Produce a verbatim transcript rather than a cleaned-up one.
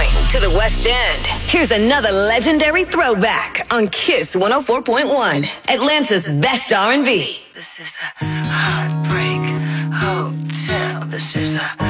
Point to the West End. Here's another legendary throwback on Kiss one oh four point one, Atlanta's best R and B. This is the Heartbreak Hotel. This is the